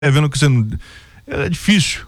vendo que você não... É difícil.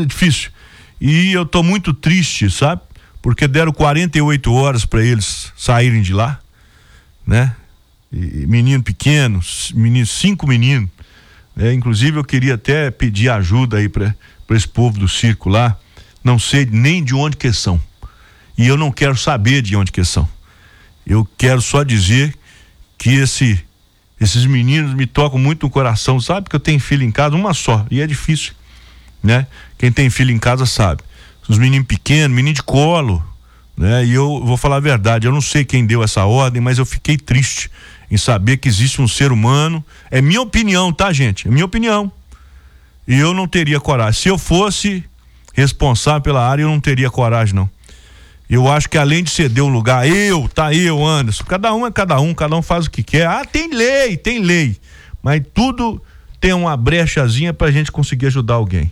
E eu tô muito triste, sabe? Porque deram 48 horas para eles saírem de lá, né? E menino pequeno, 5 meninos, né? Inclusive eu queria até pedir ajuda aí para esse povo do circo lá. Não sei nem de onde que são. E eu não quero saber de onde que são. Eu quero só dizer que esses meninos me tocam muito no coração, sabe? Porque eu tenho filho em casa, uma só, e é difícil, né? Quem tem filho em casa sabe. Os meninos pequenos, menino de colo, né? E eu vou falar a verdade, eu não sei quem deu essa ordem, mas eu fiquei triste em saber que existe um ser humano. É minha opinião, tá, gente? É minha opinião. E eu não teria coragem. Se eu fosse responsável pela área, eu não teria coragem, não. Eu acho que além de ceder um lugar, eu, Anderson, cada um faz o que quer. Ah, tem lei, mas tudo tem uma brechazinha pra gente conseguir ajudar alguém.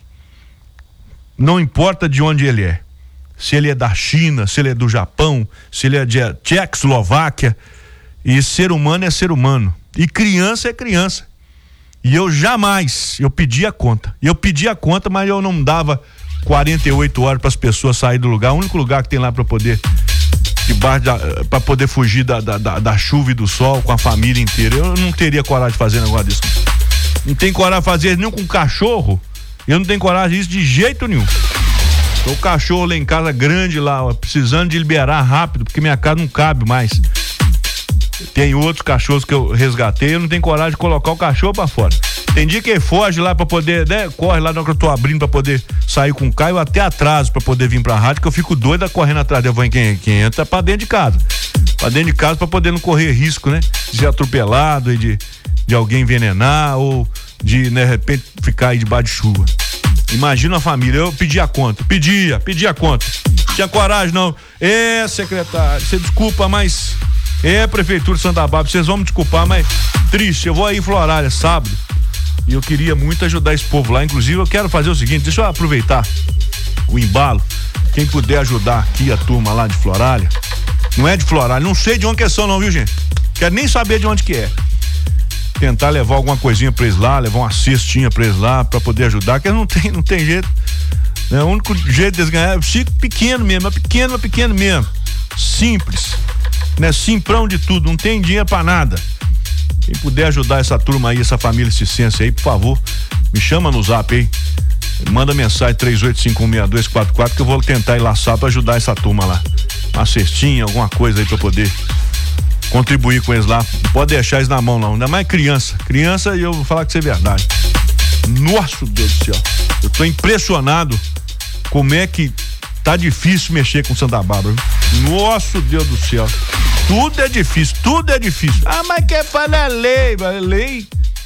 Não importa de onde ele é, se ele é da China, se ele é do Japão, se ele é de Tchecoslováquia, e ser humano é ser humano, e criança é criança. E eu pedi a conta, mas eu não dava 48 horas para as pessoas saírem do lugar. O único lugar que tem lá para poder para poder fugir da chuva e do sol com a família inteira. Eu não teria coragem de fazer negócio disso. Não tem coragem de fazer nem com cachorro. Eu não tenho coragem disso de jeito nenhum. Tô o cachorro lá em casa grande lá, ó, precisando de liberar rápido, porque minha casa não cabe mais. Tem outros cachorros que eu resgatei, eu não tenho coragem de colocar o cachorro pra fora. Tem dia que ele foge lá pra poder, né? Corre lá na hora que eu tô abrindo pra poder sair com o Caio, até atraso pra poder vir pra rádio, que eu fico doida correndo atrás dele. Quem entra pra dentro de casa. Pra dentro de casa pra poder não correr risco, né? De ser atropelado e de alguém envenenar ou de repente ficar aí debaixo de chuva. Imagina a família, eu pedi a conta, pedia a conta. Tinha coragem não. Secretário, você desculpa, mas Prefeitura de Santa Bárbara, vocês vão me desculpar, mas triste, eu vou aí em Florália sábado e eu queria muito ajudar esse povo lá. Inclusive eu quero fazer o seguinte, deixa eu aproveitar o embalo, quem puder ajudar aqui a turma lá de Florália, não é de Florália, não sei de onde que são não, viu, gente? Quero nem saber de onde que é. Tentar levar alguma coisinha pra eles lá, levar uma cestinha pra eles lá, pra poder ajudar, que não tem jeito, né? O único jeito deles ganhar é pequeno mesmo, pequeno mesmo, simples, né? Simprão de tudo, não tem dinheiro pra nada. Quem puder ajudar essa turma aí, essa família Ciência aí, por favor, me chama no zap aí, manda mensagem 38516244 que eu vou tentar enlaçar pra ajudar essa turma lá, uma cestinha, alguma coisa aí pra poder contribuir com eles lá. Não pode deixar eles na mão não, ainda mais criança, e eu vou falar que isso é verdade. Nossa, Deus do céu, eu tô impressionado como é que tá difícil mexer com Santa Bárbara. Nossa, Deus do céu, tudo é difícil. Ah, mas quer falar lei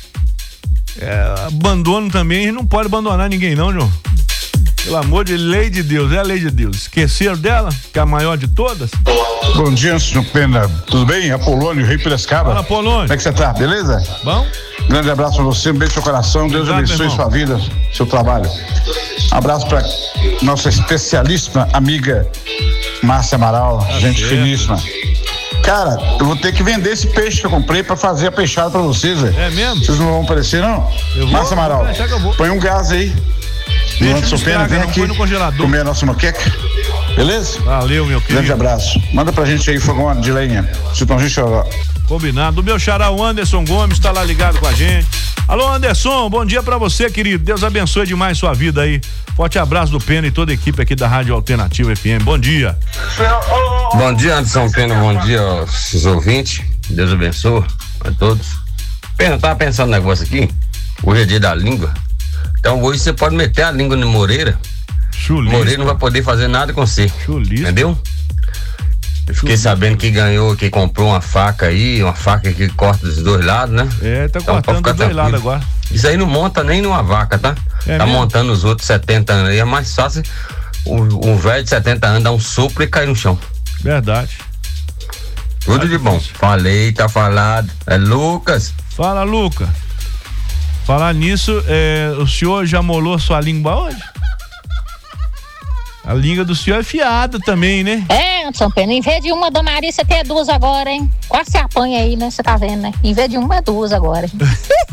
abandono também, a gente não pode abandonar ninguém não, João. Pelo amor de lei de Deus, é a lei de Deus. Esqueceram dela, que é a maior de todas? Bom dia, Anderson Pena. Tudo bem? Apolônio, Rei Piracicaba. Fala, Apolônio. Como é que você tá? Beleza? Bom? Grande abraço pra você, um beijo no seu coração. Deus abençoe sua vida, seu trabalho. Um abraço pra nossa especialíssima amiga Márcia Amaral, gente finíssima. Cara, eu vou ter que vender esse peixe que eu comprei pra fazer a peixada pra vocês, velho. É mesmo? Vocês não vão aparecer, não? Márcia Amaral, põe um gás aí. Anderson Pena, vem aqui comer a nossa moqueca, beleza? Valeu, meu querido. Grande abraço. Manda pra gente aí fogão de lenha, Chitãozinho Choró. Combinado. O meu xará, o Anderson Gomes, tá lá ligado com a gente. Alô, Anderson, bom dia pra você, querido. Deus abençoe demais sua vida aí. Forte abraço do Pena e toda a equipe aqui da Rádio Alternativa FM. Bom dia. Bom dia, Anderson Pena. Bom dia aos ouvintes. Deus abençoe a todos. Pena, eu tava pensando um negócio aqui. Hoje é dia da língua. Então hoje você pode meter a língua no Moreira. Chulista. Moreira não vai poder fazer nada com você. Chulista. Entendeu? Eu fiquei sabendo que ganhou, que comprou uma faca aí, uma faca que corta dos dois lados, né? Tá então, cortando dos dois lados agora. Isso aí não monta nem numa vaca, tá? Tá mesmo? Montando os outros 70 anos aí, é mais fácil um velho de 70 anos dar um sopro e cair no chão. Verdade. Tudo de bom. Falei, tá falado. É Lucas. Fala, Lucas. Falar nisso, o senhor já molou sua língua hoje? A língua do senhor é fiada também, né? Anderson Pena, em vez de uma Dona Maria, você tem duas agora, hein? Quase se apanha aí, né? Você tá vendo, né? Em vez de uma, é duas agora.